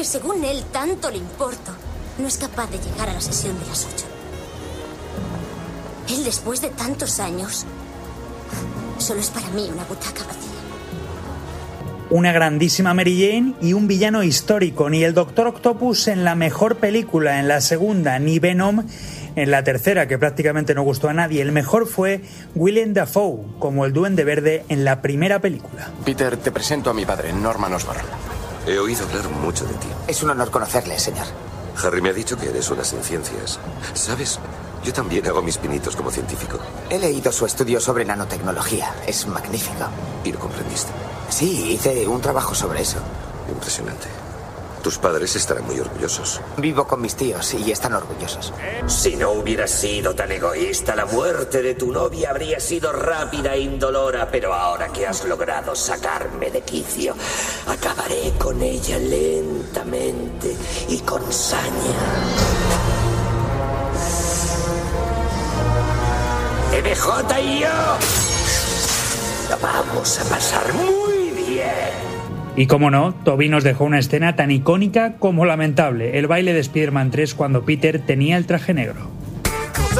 Según él, tanto le importo. No es capaz de llegar a la sesión de las 8. Él, después de tantos años, solo es para mí una butaca vacía. Una grandísima Mary Jane y un villano histórico. Ni el Doctor Octopus en la mejor película, en la segunda, ni Venom en la tercera, que prácticamente no gustó a nadie. El mejor fue Willem Dafoe, como el Duende Verde en la primera película. Peter, te presento a mi padre, Norman Osborn. He oído hablar mucho de ti. Es un honor conocerle, señor. Harry me ha dicho que eres unas en ciencias. ¿Sabes? Yo también hago mis pinitos como científico. He leído su estudio sobre nanotecnología. Es magnífico. ¿Y lo comprendiste? Sí, hice un trabajo sobre eso. Impresionante. Tus padres estarán muy orgullosos. Vivo con mis tíos y están orgullosos. Si no hubieras sido tan egoísta, la muerte de tu novia habría sido rápida e indolora, pero ahora que has logrado sacarme de quicio, acabaré con ella lentamente y con saña. MJ y yo lo vamos a pasar muy bien. Y como no, Tobey nos dejó una escena tan icónica como lamentable, el baile de Spider-Man 3 cuando Peter tenía el traje negro.